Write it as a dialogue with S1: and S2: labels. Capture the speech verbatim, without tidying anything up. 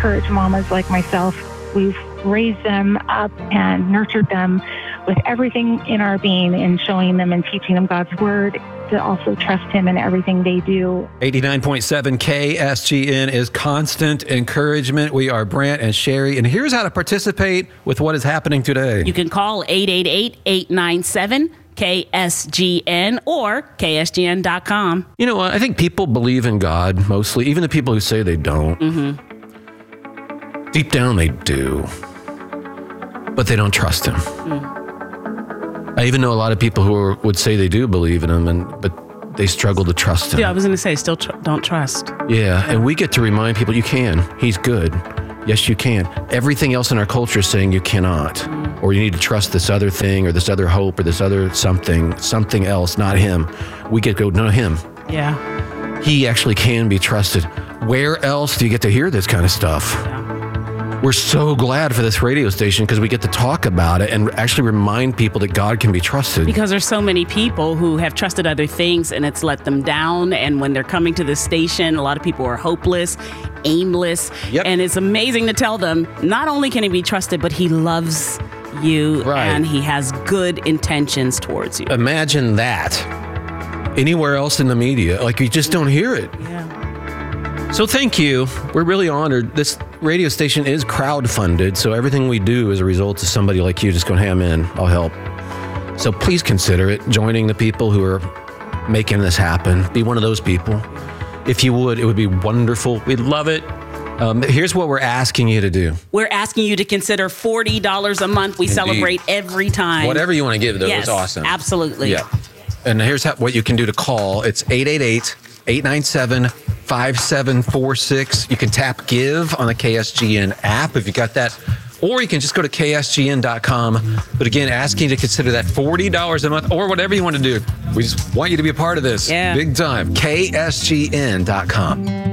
S1: encourage mamas like myself. We've raised them up and nurtured them with everything in our being and showing them and teaching them God's word to also trust him in everything they do.
S2: eighty-nine point seven K S G N is constant encouragement. We are Brant and Sherry, and here's how to participate with what is happening today.
S3: You can call eight eight eight, eight nine seven, K S G N or K S G N dot com.
S2: You know what? I think people believe in God mostly, even the people who say they don't.
S3: Mm-hmm.
S2: Deep down, they do. But they don't trust him.
S3: Mm.
S2: I even know a lot of people who are, would say they do believe in him, and but they struggle to trust him.
S3: Yeah, I was going to say, still tr- don't trust.
S2: Yeah, and we get to remind people, you can. He's good. Yes, you can. Everything else in our culture is saying you cannot. Mm. Or you need to trust this other thing or this other hope or this other something, something else, not him. We get to go, no, him.
S3: Yeah.
S2: He actually can be trusted. Where else do you get to hear this kind of stuff?
S3: Yeah.
S2: We're so glad for this radio station because we get to talk about it and actually remind people that God can be trusted.
S3: Because there's so many people who have trusted other things and it's let them down. And when they're coming to this station, a lot of people are hopeless, aimless.
S2: Yep.
S3: And it's amazing to tell them, not only can he be trusted, but he loves you
S2: Right.
S3: and he has good intentions towards you.
S2: Imagine that. Anywhere else in the media, like you just don't hear it.
S3: Yeah.
S2: So thank you. We're really honored. This radio station is crowdfunded, so everything we do is a result of somebody like you just going, hey, I'm in, I'll help. So please consider it, joining the people who are making this happen. Be one of those people. If you would, it would be wonderful. We'd love it. Um, here's what we're asking you to do.
S3: We're asking you to consider forty dollars a month. We
S2: Indeed.
S3: celebrate every time.
S2: Whatever you want to give, though,
S3: yes,
S2: is awesome.
S3: Absolutely.
S2: Yeah. And here's how, what you can do to call. It's eight eight eight, eight nine seven, five seven four six. You can tap Give on the K S G N app if you got that. Or you can just go to K S G N dot com. But again, asking you to consider that forty dollars a month or whatever you want to do. We just want you to be a part of this.
S3: Yeah.
S2: Big time. K S G N dot com.